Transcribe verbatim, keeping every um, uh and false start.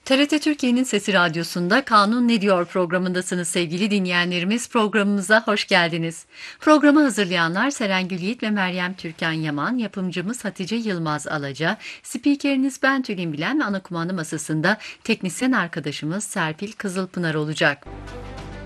T R T Türkiye'nin Sesi Radyosu'nda Kanun Ne Diyor programındasınız sevgili dinleyenlerimiz. Programımıza hoş geldiniz. Programı hazırlayanlar Serengül Yiğit ve Meryem Türkan Yaman, yapımcımız Hatice Yılmaz Alaca, spikeriniz ben Tülin Bilen ve ana kumanda masasında teknisyen arkadaşımız Serpil Kızılpınar olacak.